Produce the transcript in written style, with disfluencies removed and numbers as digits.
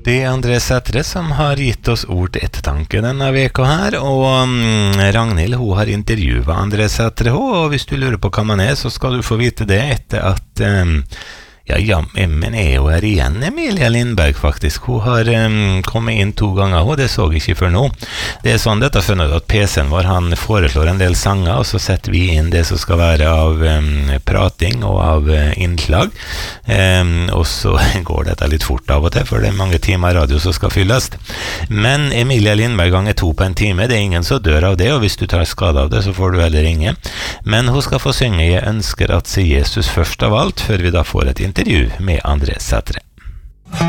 Det André Sætre som har gitt oss ord til ettertanke denne veka her, og Ragnhild, hun har intervjuet André Sætre, og hvis du lurer på hva man så skal du få vite det etter at men jo her igjen Emilia Lindberg faktisk. Hun har kommet inn 2 ganger, og det så jeg ikke før nå. Det sånn dette funnet at PC-en vår, han foreslår en del sanger, og så setter vi inn det som skal være av prating og av innslag. Og så går dette litt fort av og til, for det mange timer radio som skal fylles. Men Emilia Lindberg ganger 2 på en time, det ingen som dør av det, og hvis du tar skade av det, så får du heller ringe. Men hun skal få synge «Jeg ønsker at se Jesus først av alt», før vi da får et intervju med André Sætre.